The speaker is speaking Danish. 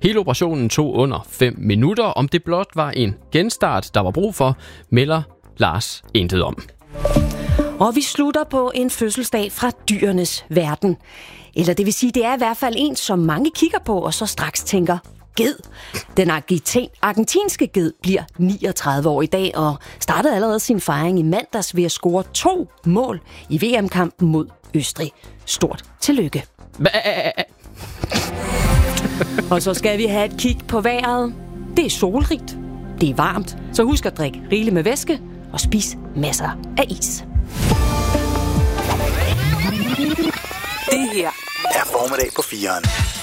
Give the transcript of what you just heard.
Hele operationen tog under 5 minutter. Om det blot var en genstart, der var brug for, melder Lars intet om. Og vi slutter på en fødselsdag fra dyrenes verden. Eller det vil sige, det er i hvert fald en, som mange kigger på og så straks tænker, ged. Den argentinske ged bliver 39 år i dag og startede allerede sin fejring i mandags ved at score 2 mål i VM-kampen mod Østrig. Stort tillykke. Og så skal vi have et kig på vejret. Det er solrigt. Det er varmt. Så husk at drikke rigeligt med væske og spis masser af is. Det her er Formiddag på 4'eren.